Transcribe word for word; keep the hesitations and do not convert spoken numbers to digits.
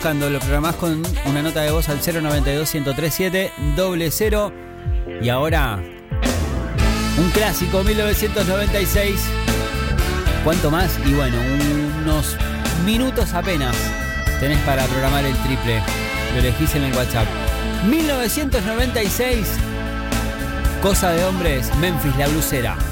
Cuando lo programás con una nota de voz al cero noventa y dos, ciento tres siete, cero cero. Y ahora, un clásico, mil novecientos noventa y seis. ¿Cuánto más? Y bueno, unos minutos apenas tenés para programar el triple. Lo elegís en el WhatsApp. mil novecientos noventa y seis, Cosa de Hombres, Memphis, La Blusera.